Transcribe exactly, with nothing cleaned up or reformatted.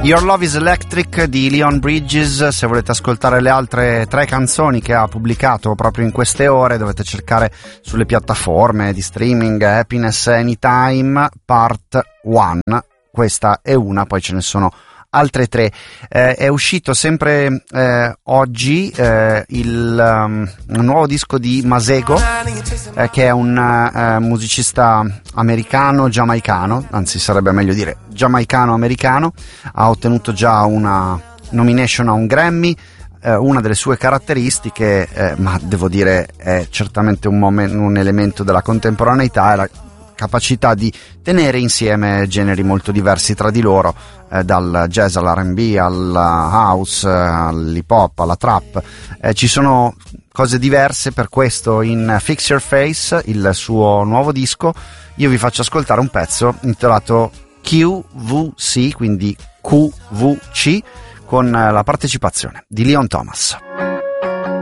Your Love is Electric di Leon Bridges. Se volete ascoltare le altre tre canzoni che ha pubblicato proprio in queste ore, dovete cercare sulle piattaforme di streaming Happiness Anytime Part uno. Questa è una, poi ce ne sono altre tre. Eh, è uscito sempre eh, oggi eh, il um, un nuovo disco di Masego, eh, che è un uh, musicista americano giamaicano, anzi sarebbe meglio dire giamaicano americano. Ha ottenuto già una nomination a un Grammy. Eh, una delle sue caratteristiche, eh, ma devo dire è certamente un, moment, un elemento della contemporaneità, è la capacità di tenere insieme generi molto diversi tra di loro, eh, dal jazz all'R and B, al house, all'hip hop, alla trap. Eh, ci sono cose diverse, per questo in Fix Your Face, il suo nuovo disco, io vi faccio ascoltare un pezzo intitolato Q V C, quindi Q V C, con la partecipazione di Leon Thomas.